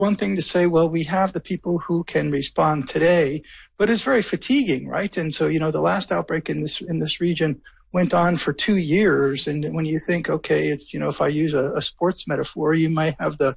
one thing to say, well, we have the people who can respond today, but it's very fatiguing, right? And so, the last outbreak in this region went on for 2 years. And when you think, okay, it's, if I use a sports metaphor, you might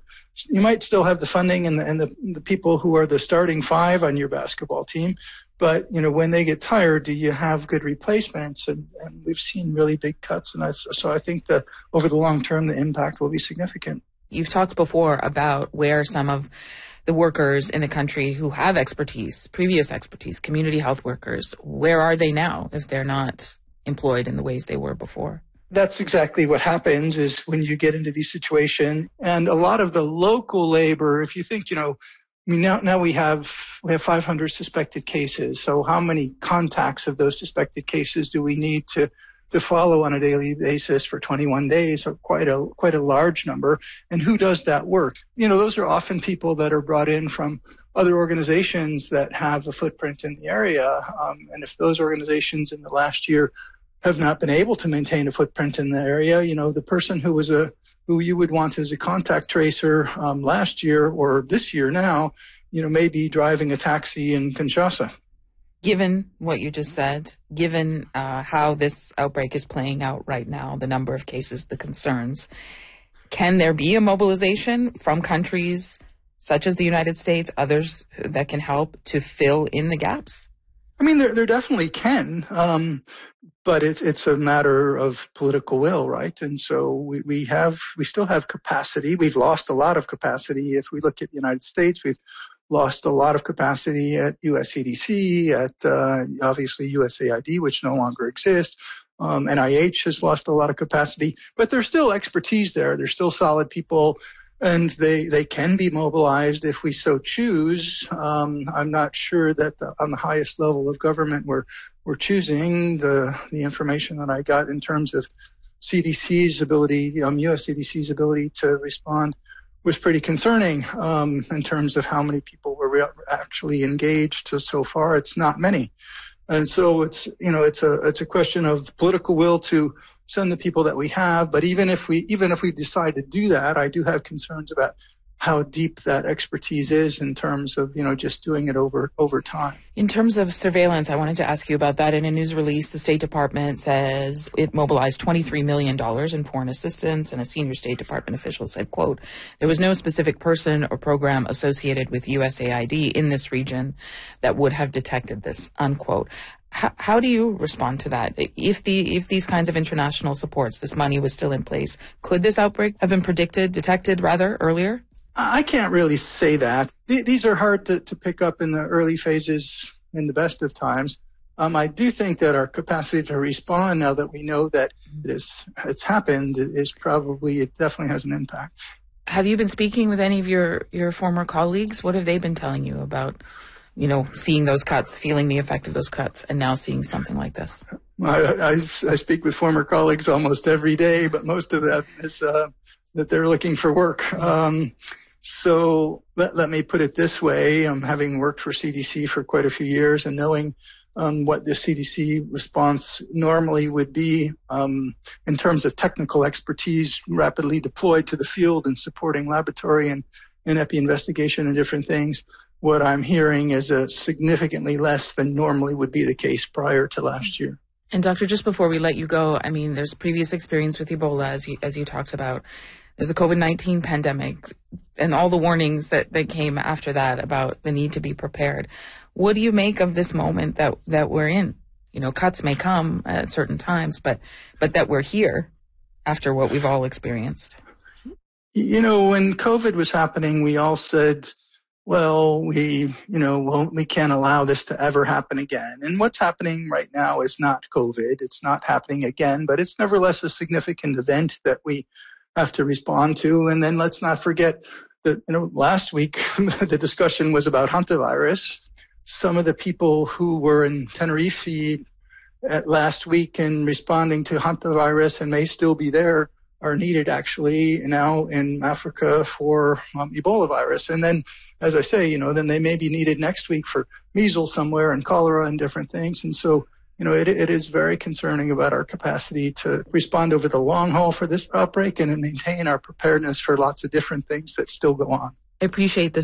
still have the funding and the people who are the starting five on your basketball team. But, when they get tired, do you have good replacements? And we've seen really big cuts. And so I think that over the long term, the impact will be significant. You've talked before about where some of the workers in the country who have expertise, previous expertise, community health workers, where are they now if they're not employed in the ways they were before? That's exactly what happens is when you get into these situations. And a lot of the local labor, if you think, now we have 500 suspected cases. So how many contacts of those suspected cases do we need to follow on a daily basis for 21 days? Or quite a large number. And who does that work? Those are often people that are brought in from other organizations that have a footprint in the area. And if those organizations in the last year have not been able to maintain a footprint in the area, the person who you would want as a contact tracer last year or this year now, may be driving a taxi in Kinshasa. Given what you just said, given how this outbreak is playing out right now, the number of cases, the concerns, can there be a mobilization from countries such as the United States, others that can help to fill in the gaps? I mean, there definitely can, but it's a matter of political will, right? And so we still have capacity. We've lost a lot of capacity. If we look at the United States, we've lost a lot of capacity at US CDC, at obviously USAID, which no longer exists. NIH has lost a lot of capacity, but there's still expertise there. There's still solid people, and they can be mobilized if we so choose. I'm not sure that on the highest level of government we're choosing. The information that I got in terms of CDC's ability, US CDC's ability to respond was pretty concerning in terms of how many people were actually engaged. So far, it's not many. And so it's a question of political will to send the people that we have. But even if we decide to do that, I do have concerns about how deep that expertise is in terms of, just doing it over time. In terms of surveillance, I wanted to ask you about that. In a news release, the State Department says it mobilized $23 million in foreign assistance, and a senior State Department official said, quote, there was no specific person or program associated with USAID in this region that would have detected this, unquote. How do you respond to that? If these kinds of international supports, this money was still in place, could this outbreak have been detected earlier? I can't really say that. These are hard to pick up in the early phases in the best of times. I do think that our capacity to respond now that we know that it's happened it definitely has an impact. Have you been speaking with any of your former colleagues? What have they been telling you about, seeing those cuts, feeling the effect of those cuts, and now seeing something like this? I speak with former colleagues almost every day, but most of that is that they're looking for work. So let me put it this way. Having worked for CDC for quite a few years and knowing what the CDC response normally would be in terms of technical expertise rapidly deployed to the field and supporting laboratory and epi investigation and different things, what I'm hearing is a significantly less than normally would be the case prior to last year. And Doctor, just before we let you go, I mean, there's previous experience with Ebola, as you talked about. There's a COVID-19 pandemic and all the warnings that came after that about the need to be prepared. What do you make of this moment that we're in? Cuts may come at certain times, but that we're here after what we've all experienced. When COVID was happening, we all said, well, we can't allow this to ever happen again. And what's happening right now is not COVID. It's not happening again, but it's nevertheless a significant event that we have to respond to. And then let's not forget that, last week the discussion was about hantavirus. Some of the people who were in Tenerife last week and responding to hantavirus and may still be there are needed actually now in Africa for Ebola virus. And then, as I say, then they may be needed next week for measles somewhere and cholera and different things. And so, it is very concerning about our capacity to respond over the long haul for this outbreak and maintain our preparedness for lots of different things that still go on. I appreciate this